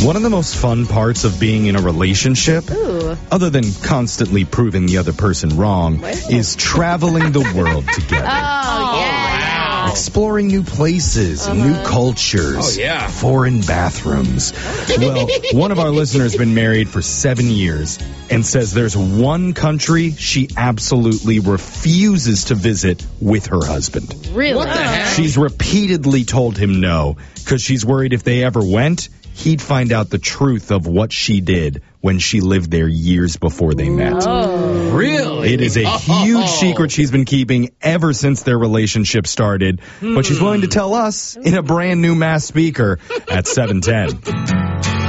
One of the most fun parts of being in a relationship, other than constantly proving the other person wrong, is traveling the world together. Oh, yeah. Exploring new places, new cultures, foreign bathrooms. Well, one of our listeners has been married for 7 years and says there's one country she absolutely refuses to visit with her husband. Really? What the heck? She's repeatedly told him no because she's worried if they ever went, he'd find out the truth of what she did when she lived there years before they met. Really? It is a huge secret she's been keeping ever since their relationship started, but she's willing to tell us in a brand new mass speaker at 710.